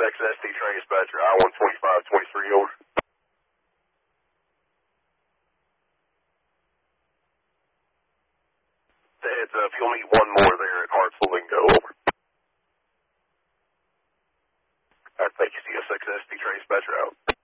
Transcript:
CSXSD train dispatcher, I-125-23 over. Heads up, you'll need one more there at Hartsville and go over. Alright, thank you, CSXSD train dispatcher out.